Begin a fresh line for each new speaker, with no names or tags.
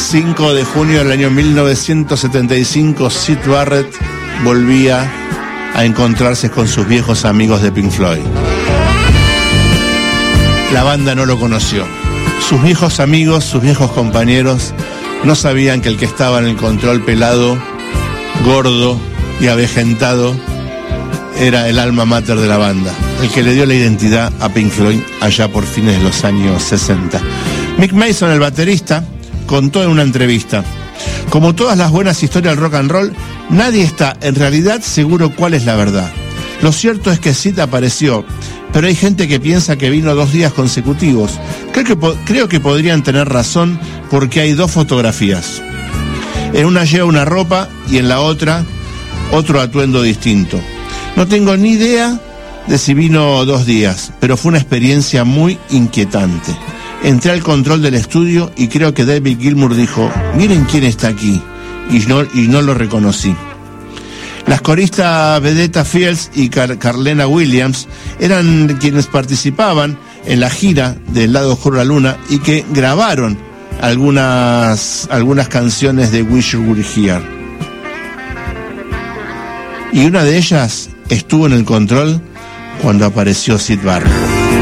5 de junio del año 1975, Syd Barrett volvía a encontrarse con sus viejos amigos de Pink Floyd. La banda no lo conoció. Sus viejos amigos, sus viejos compañeros, no sabían que el que estaba en el control pelado, gordo y avejentado era el alma mater de la banda, el que le dio la identidad a Pink Floyd allá por fines de los años 60. Mick Mason, el baterista, contó en una entrevista: como todas las buenas historias del rock and roll, nadie está en realidad seguro cuál es la verdad. Lo cierto es que Syd apareció, pero hay gente que piensa que vino 2 días consecutivos. Creo que podrían tener razón porque hay 2 fotografías. En una lleva una ropa y en la otra otro atuendo distinto. No tengo ni idea de si vino 2 días, pero fue una experiencia muy inquietante. Entré al control del estudio y creo que David Gilmour dijo: miren quién está aquí, y no lo reconocí. Las coristas Vedetta Fields y Carlena Williams eran quienes participaban en la gira del lado oscuro de la luna y que grabaron algunas canciones de Wish You Were Here. Y una de ellas estuvo en el control cuando apareció Syd Barrett.